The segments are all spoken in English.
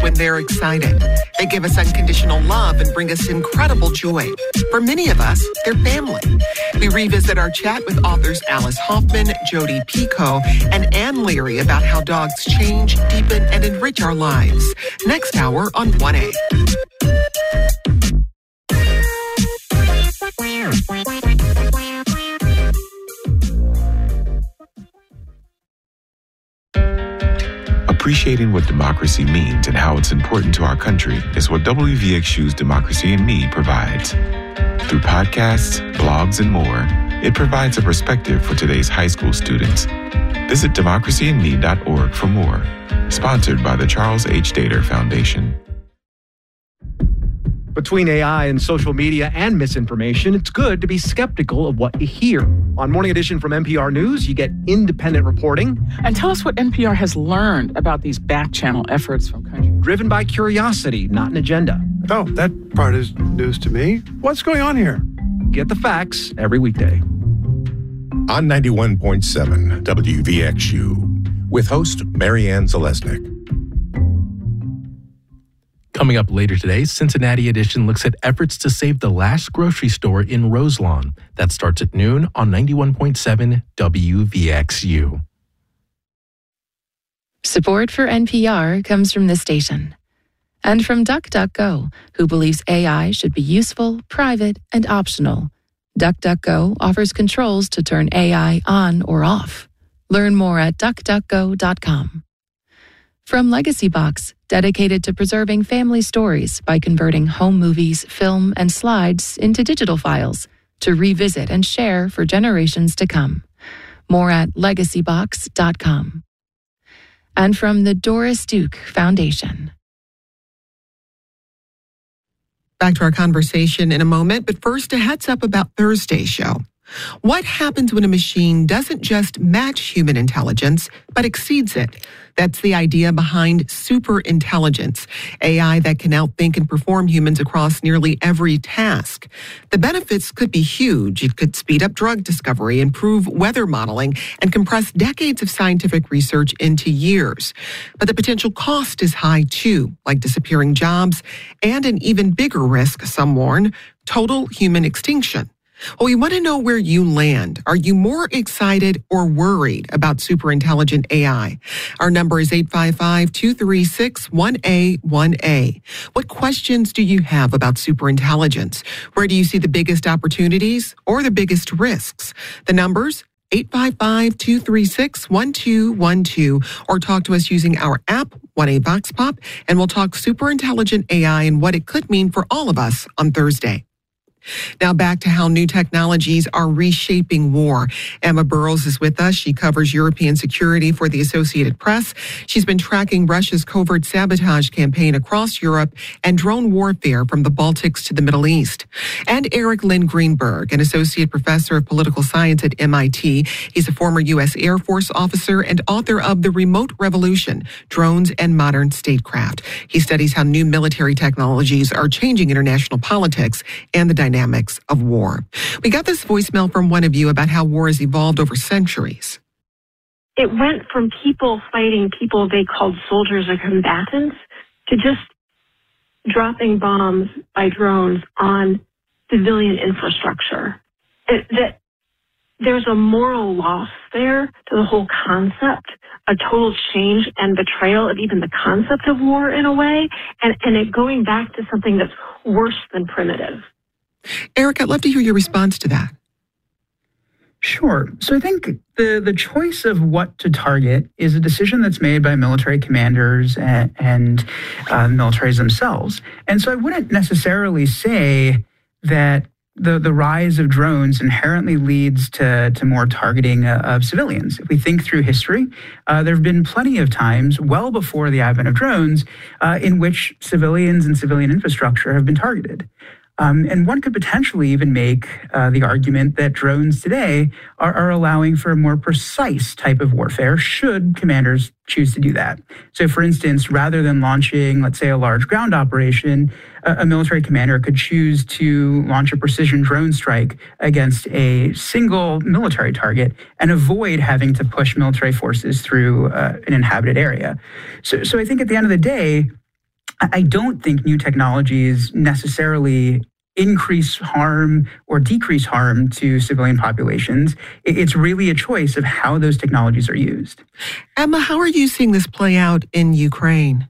when they're excited. They give us unconditional love and bring us incredible joy. For many of us, they're family. We revisit our chat with authors Alice Hoffman, Jodi Picoult, and Ann Leary about how dogs change, deepen, and enrich our lives. Next hour on 1A. Appreciating what democracy means and how it's important to our country is what WVXU's Democracy in Me provides. Through podcasts, blogs, and more, it provides a perspective for today's high school students. Visit democracyinme.org for more. Sponsored by the Charles H. Dater Foundation. Between AI and social media and misinformation, it's good to be skeptical of what you hear. On Morning Edition from NPR News, you get independent reporting. And tell us what NPR has learned about these back-channel efforts from countries. Driven by curiosity, not an agenda. Oh, that part is news to me. What's going on here? Get the facts every weekday. On 91.7 WVXU, with host Marianne Zalesnik. Coming up later today, Cincinnati Edition looks at efforts to save the last grocery store in Roselawn. That starts at noon on 91.7 WVXU. Support for NPR comes from this station and from DuckDuckGo, who believes AI should be useful, private, and optional. DuckDuckGo offers controls to turn AI on or off. Learn more at duckduckgo.com. From Legacy Box, dedicated to preserving family stories by converting home movies, film, and slides into digital files to revisit and share for generations to come. More at legacybox.com. And from the Doris Duke Foundation. Back to our conversation in a moment, but first a heads up about Thursday's show. What happens when a machine doesn't just match human intelligence, but exceeds it? That's the idea behind superintelligence, AI that can outthink and perform humans across nearly every task. The benefits could be huge. It could speed up drug discovery, improve weather modeling, and compress decades of scientific research into years. But the potential cost is high too, like disappearing jobs and an even bigger risk, some warn, total human extinction. Well, we want to know where you land. Are you more excited or worried about superintelligent AI? Our number is 855-236-1A1A. What questions do you have about superintelligence? Where do you see the biggest opportunities or the biggest risks? The numbers, 855-236-1212, or talk to us using our app, 1A Vox Pop, and we'll talk superintelligent AI and what it could mean for all of us on Thursday. Now back to how new technologies are reshaping war. Emma Burrows is with us. She covers European security for the Associated Press. She's been tracking Russia's covert sabotage campaign across Europe and drone warfare from the Baltics to the Middle East. And Eric Lynn Greenberg, an associate professor of political science at MIT. He's a former U.S. Air Force officer and author of The Remote Revolution, Drones and Modern Statecraft. He studies how new military technologies are changing international politics and the dynamics of war. We got this voicemail from one of you about how war has evolved over centuries. It went from people fighting people they called soldiers or combatants to just dropping bombs by drones on civilian infrastructure. That there's a moral loss there to the whole concept, a total change and betrayal of even the concept of war in a way, and it going back to something that's worse than primitive. Eric, I'd love to hear your response to that. Sure. So I think the choice of what to target is a decision that's made by military commanders and militaries themselves. And so I wouldn't necessarily say that the rise of drones inherently leads to more targeting of civilians. If we think through history, there have been plenty of times, well before the advent of drones, in which civilians and civilian infrastructure have been targeted. And one could potentially even make the argument that drones today are allowing for a more precise type of warfare should commanders choose to do that. So, for instance, rather than launching, let's say, a large ground operation, a military commander could choose to launch a precision drone strike against a single military target and avoid having to push military forces through an inhabited area. So I think at the end of the day, I don't think new technologies necessarily increase harm or decrease harm to civilian populations. It's really a choice of how those technologies are used. Emma, how are you seeing this play out in Ukraine?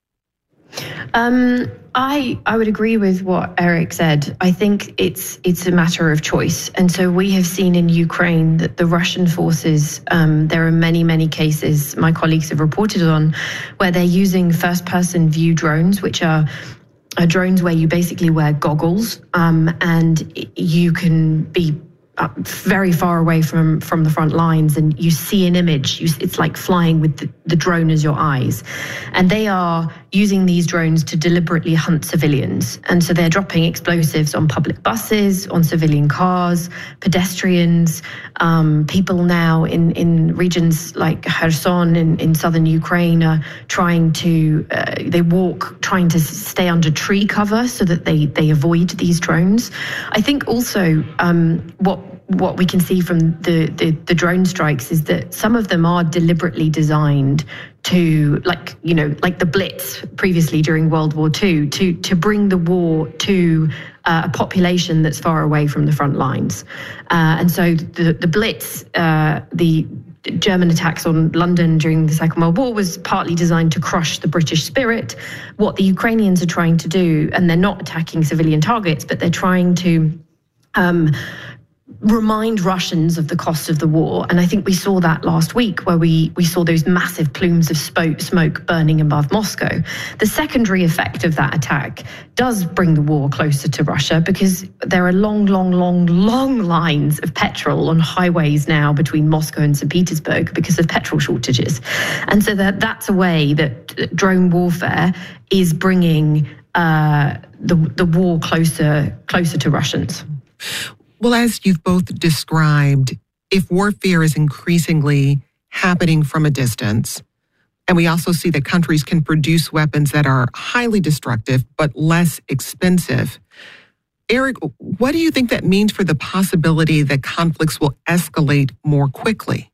I would agree with what Eric said. I think it's a matter of choice. And so we have seen in Ukraine that the Russian forces, there are many cases my colleagues have reported on, where they're using first-person view drones, which are drones where you basically wear goggles and you can be very far away from the front lines, and you see an image. It's like flying with the drone as your eyes. And they are using these drones to deliberately hunt civilians. And so they're dropping explosives on public buses, on civilian cars, pedestrians, people now in regions like Kherson in southern Ukraine are trying to, they walk, trying to stay under tree cover so that they avoid these drones. I think also what we can see from the drone strikes is that some of them are deliberately designed to, like the Blitz previously during World War II, to bring the war to a population that's far away from the front lines. And so the Blitz, the German attacks on London during the Second World War was partly designed to crush the British spirit. What the Ukrainians are trying to do, and they're not attacking civilian targets, but they're trying to remind Russians of the cost of the war. And I think we saw that last week where we saw those massive plumes of smoke burning above Moscow. The secondary effect of that attack does bring the war closer to Russia, because there are long lines of petrol on highways now between Moscow and St. Petersburg because of petrol shortages. And so that's a way that drone warfare is bringing the war closer to Russians. Well, as you've both described, if warfare is increasingly happening from a distance, and we also see that countries can produce weapons that are highly destructive but less expensive, Eric, what do you think that means for the possibility that conflicts will escalate more quickly?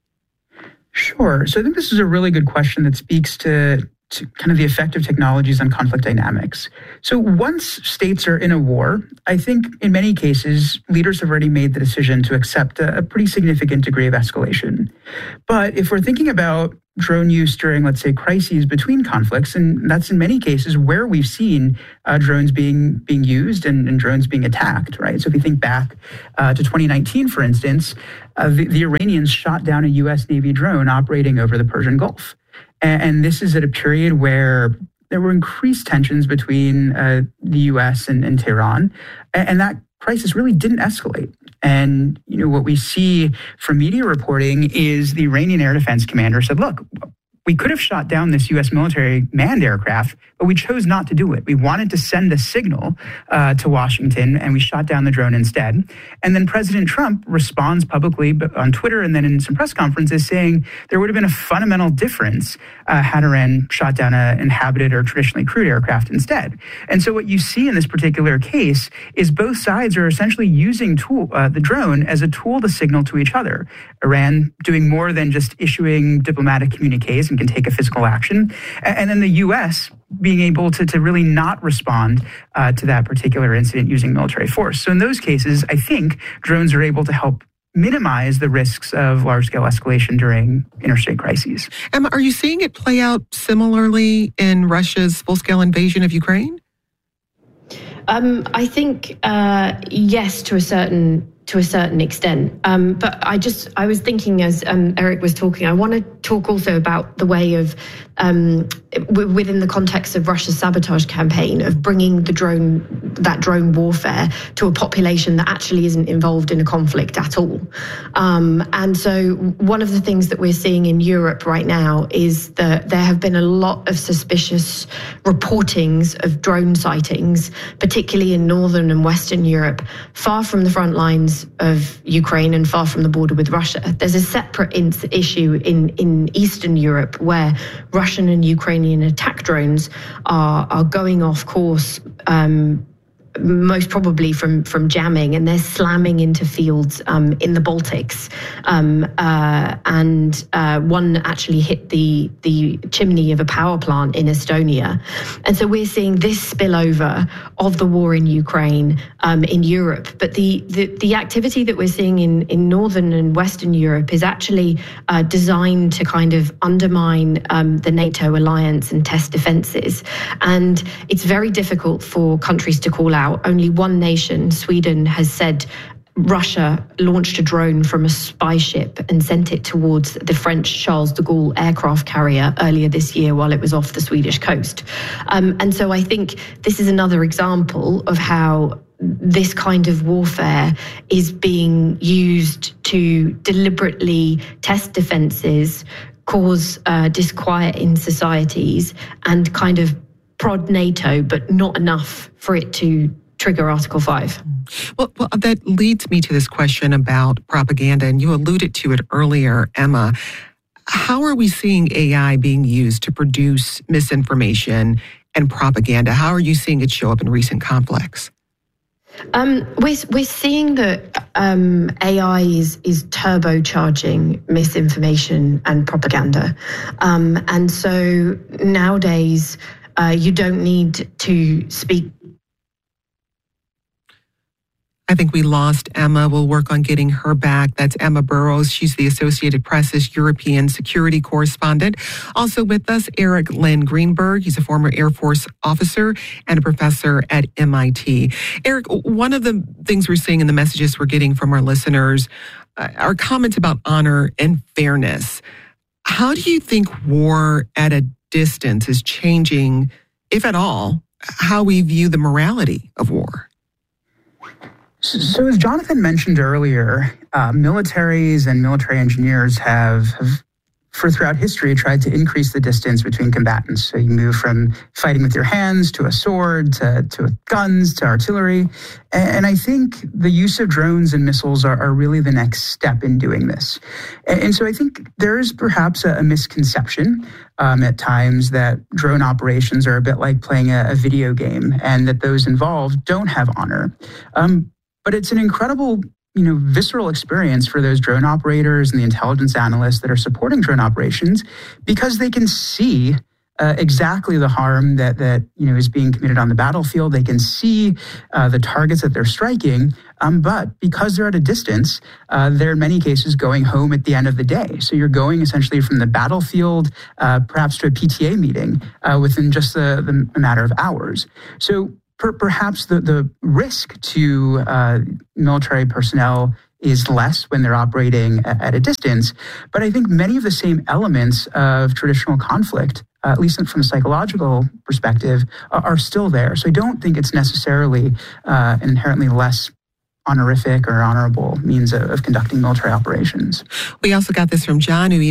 Sure. So I think this is a really good question that speaks to kind of the effect of technologies on conflict dynamics. So once states are in a war, I think in many cases, leaders have already made the decision to accept a pretty significant degree of escalation. But if we're thinking about drone use during, let's say, crises between conflicts, and that's in many cases where we've seen drones being used and drones being attacked, right? So if you think back to 2019, for instance, the Iranians shot down a U.S. Navy drone operating over the Persian Gulf. And this is at a period where there were increased tensions between the U.S. and Tehran, and that crisis really didn't escalate. And what we see from media reporting is the Iranian Air Defense Commander said, look, we could have shot down this U.S. military manned aircraft, but we chose not to do it. We wanted to send a signal to Washington, and we shot down the drone instead. And then President Trump responds publicly on Twitter and then in some press conferences saying there would have been a fundamental difference had Iran shot down an inhabited or traditionally crewed aircraft instead. And so what you see in this particular case is both sides are essentially using the drone as a tool to signal to each other. Iran doing more than just issuing diplomatic communiques and can take a physical action. And then the U.S. being able to really not respond to that particular incident using military force. So in those cases, I think drones are able to help minimize the risks of large-scale escalation during interstate crises. Emma, are you seeing it play out similarly in Russia's full-scale invasion of Ukraine? I think yes, to a certain extent. But I was thinking as Eric was talking, I want to talk also about the way of, within the context of Russia's sabotage campaign, of bringing that drone warfare to a population that actually isn't involved in a conflict at all. And so one of the things that we're seeing in Europe right now is that there have been a lot of suspicious reportings of drone sightings, particularly in northern and western Europe, far from the front lines of Ukraine and far from the border with Russia. There's a separate issue in Eastern Europe where Russian and Ukrainian attack drones are going off course most probably from jamming, and they're slamming into fields in the Baltics. And one actually hit the chimney of a power plant in Estonia. And so we're seeing this spillover of the war in Ukraine in Europe. But the activity that we're seeing in Northern and Western Europe is actually designed to kind of undermine the NATO alliance and test defenses. And it's very difficult for countries to call out. Only one nation, Sweden, has said Russia launched a drone from a spy ship and sent it towards the French Charles de Gaulle aircraft carrier earlier this year while it was off the Swedish coast. And so I think this is another example of how this kind of warfare is being used to deliberately test defenses, cause disquiet in societies, and kind of prod NATO, but not enough for it to trigger Article 5. Well, that leads me to this question about propaganda, and you alluded to it earlier, Emma. How are we seeing AI being used to produce misinformation and propaganda? How are you seeing it show up in recent conflicts? We're seeing that AI is turbocharging misinformation and propaganda. And so nowadays, you don't need to speak. I think we lost Emma. We'll work on getting her back. That's Emma Burrows. She's the Associated Press's European security correspondent. Also with us, Eric Lynn Greenberg. He's a former Air Force officer and a professor at MIT. Eric, one of the things we're seeing in the messages we're getting from our listeners are comments about honor and fairness. How do you think war at a distance is changing, if at all, how we view the morality of war? So as Jonathan mentioned earlier, militaries and military engineers have throughout history tried to increase the distance between combatants. So you move from fighting with your hands to a sword, to guns, to artillery. And I think the use of drones and missiles are really the next step in doing this. And so I think there is perhaps a misconception at times that drone operations are a bit like playing a video game, and that those involved don't have honor. But it's an incredible, visceral experience for those drone operators and the intelligence analysts that are supporting drone operations, because they can see exactly the harm that is being committed on the battlefield. They can see the targets that they're striking, but because they're at a distance, they're in many cases going home at the end of the day. So you're going essentially from the battlefield, perhaps to a PTA meeting within just the matter of hours. So perhaps the risk to military personnel is less when they're operating at a distance. But I think many of the same elements of traditional conflict, at least from a psychological perspective, are still there. So I don't think it's necessarily an inherently less honorific or honorable means of conducting military operations. We also got this from John, who